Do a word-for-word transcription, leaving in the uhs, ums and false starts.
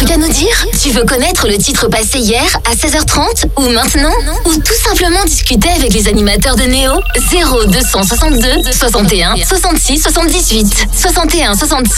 truc à nous dire? Tu veux connaître le titre passé hier à seize heures trente ou maintenant? Ou tout simplement discuter avec les animateurs de Néo? zéro deux cent soixante-deux soixante et un soixante-six soixante-dix-huit soixante et un soixante-six